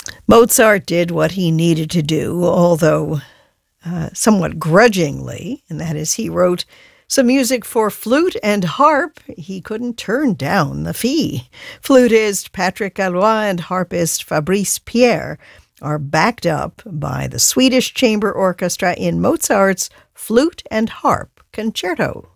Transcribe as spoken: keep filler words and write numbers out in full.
Mozart did what he needed to do, although uh, somewhat grudgingly, and that is he wrote some music for flute and harp. He couldn't turn down the fee. Flutist Patrick Gallois and harpist Fabrice Pierre are backed up by the Swedish Chamber Orchestra in Mozart's Flute and Harp Concerto.